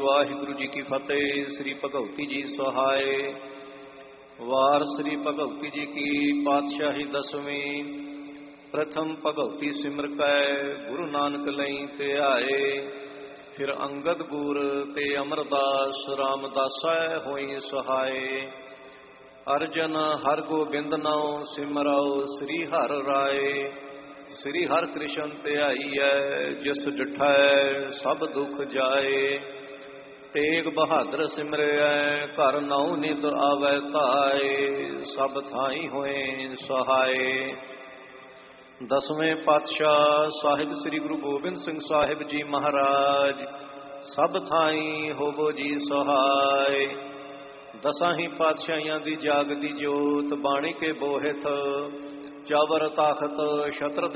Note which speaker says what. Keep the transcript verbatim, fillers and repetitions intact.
Speaker 1: ਵਾਹਿਗੁਰੂ ਜੀ ਕੀ ਫਤਿਹ। ਸ੍ਰੀ ਭਗਵਤੀ ਜੀ ਸਹਾਏ। ਵਾਰ ਸ੍ਰੀ ਭਗਵਤੀ ਜੀ ਕੀ ਪਾਤਸ਼ਾਹੀ ਦਸਵੀਂ। ਪ੍ਰਥਮ ਭਗਵਤੀ ਸਿਮਰ ਕੈ ਗੁਰੂ ਨਾਨਕ ਲਈ ਤੇ ਆਏ। ਫਿਰ ਅੰਗਦ ਗੁਰ ਤੇ ਅਮਰਦਾਸ ਰਾਮਦਾਸੈ ਹੋਈ ਸਹਾਏ। ਅਰਜਨ ਹਰ ਗੋਬਿੰਦ ਨਾਉ ਸਿਮਰਉ ਸ੍ਰੀ ਹਰਿ ਰਾਏ। ਸ੍ਰੀ ਹਰਿ ਕ੍ਰਿਸ਼ਨ ਧਿਆਈਐ ਜਿਸ ਡਿਠੈ ਸਭ ਦੁਖ ਜਾਏ। ਤੇਗ ਬਹਾਦਰ ਸਿਮਰਿਐ ਘਰ ਨਉ ਨਿਤ ਆਵੈ ਧਾਏ। ਸਭ ਥਾਈ ਹੋਏ ਸਹਾਏ। ਦਸਵੇਂ ਪਾਤਸ਼ਾਹ ਸਾਹਿਬ ਸ੍ਰੀ ਗੁਰੂ ਗੋਬਿੰਦ ਸਿੰਘ ਸਾਹਿਬ ਜੀ ਮਹਾਰਾਜ ਸਭ ਥਾਈ ਹੋਵੋ ਜੀ ਸਹਾਏ। ਦਸਾਂ ਹੀ ਪਾਤਸ਼ਾਹੀਆਂ ਦੀ ਜਾਗਦੀ ਜੋਤ ਬਾਣੀ ਕੇ ਬੋਹਿਤ। ਚਾਵਰ ਤਾਖਤ ਛਤਰ